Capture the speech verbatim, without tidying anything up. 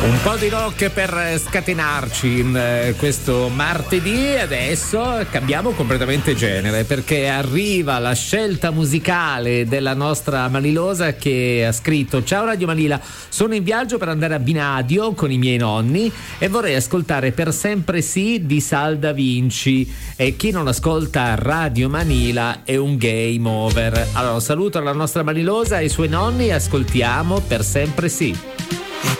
Un po' di rock per scatenarci in eh, questo martedì. Adesso cambiamo completamente genere, perché arriva la scelta musicale della nostra Manilosa, che ha scritto: ciao Radio Manila, sono in viaggio per andare a Binadio con i miei nonni e vorrei ascoltare Per sempre sì di Sal Da Vinci, e chi non ascolta Radio Manila è un game over. Allora, saluto la nostra Manilosa e i suoi nonni e ascoltiamo Per sempre sì.